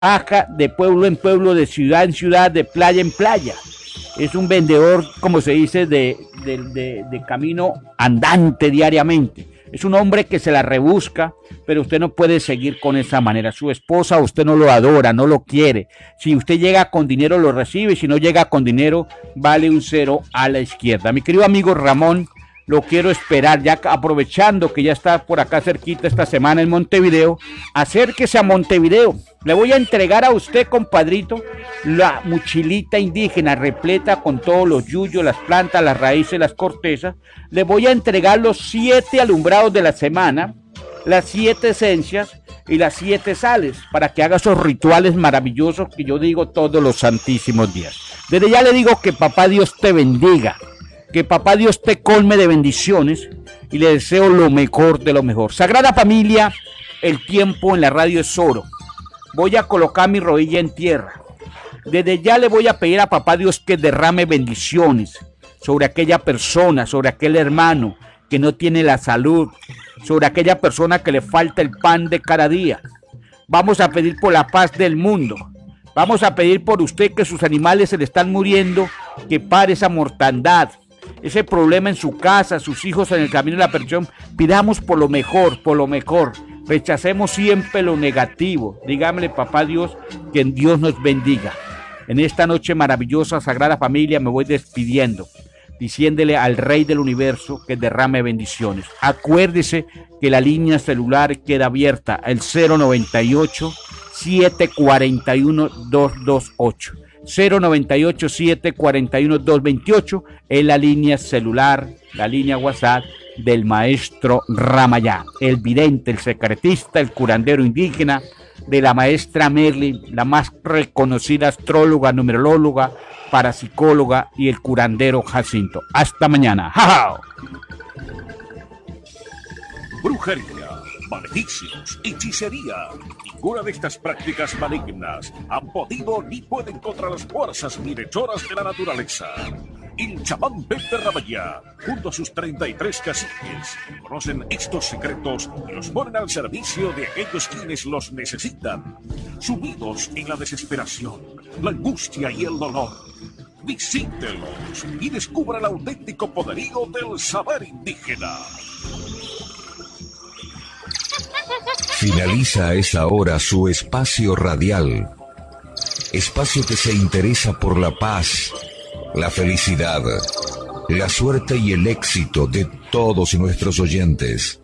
viaja de pueblo en pueblo, de ciudad en ciudad, de playa en playa. Es un vendedor, como se dice, de camino andante diariamente. Es un hombre que se la rebusca, pero usted no puede seguir con esa manera. Su esposa, usted no lo adora, no lo quiere. Si usted llega con dinero, lo recibe. Si no llega con dinero, vale un cero a la izquierda. Mi querido amigo Ramón, lo quiero esperar, ya aprovechando que ya está por acá cerquita esta semana en Montevideo. Acérquese a Montevideo. Le voy a entregar a usted, compadrito, la mochilita indígena repleta con todos los yuyos, las plantas, las raíces, las cortezas. Le voy a entregar los 7 alumbrados de la semana, las 7 esencias y las 7 sales, para que haga esos rituales maravillosos que yo digo todos los santísimos días. Desde ya le digo que papá Dios te bendiga, que papá Dios te colme de bendiciones y le deseo lo mejor de lo mejor. Sagrada Familia, el tiempo en la radio es oro. Voy a colocar mi rodilla en tierra. Desde ya le voy a pedir a papá Dios que derrame bendiciones sobre aquella persona, sobre aquel hermano que no tiene la salud, sobre aquella persona que le falta el pan de cada día. Vamos a pedir por la paz del mundo. Vamos a pedir por usted, que sus animales se le están muriendo, que pare esa mortandad, ese problema en su casa, sus hijos en el camino de la perdición. Pidamos por lo mejor, por lo mejor. Rechacemos siempre lo negativo. Dígame, papá Dios, que Dios nos bendiga. En esta noche maravillosa, Sagrada Familia, me voy despidiendo, diciéndole al Rey del Universo que derrame bendiciones. Acuérdese que la línea celular queda abierta, el 098-741-228. 098-741-228 es la línea celular, la línea WhatsApp del maestro Ramayá, el vidente, el secretista, el curandero indígena, de la maestra Merlin, la más reconocida astróloga, numeróloga, parapsicóloga, y el curandero Jacinto. Hasta mañana. ¡Ja! Brujería, maleficios, hechicería. Ninguna de estas prácticas malignas han podido ni pueden contra las fuerzas bienhechoras de la naturaleza. El chamán Pepe Ramayá, junto a sus 33 caciques, conocen estos secretos y los ponen al servicio de aquellos quienes los necesitan, sumidos en la desesperación, la angustia y el dolor. Visítelos y descubra el auténtico poderío del saber indígena. Finaliza a esta hora su espacio radial. Espacio que se interesa por la paz, la felicidad, la suerte y el éxito de todos nuestros oyentes.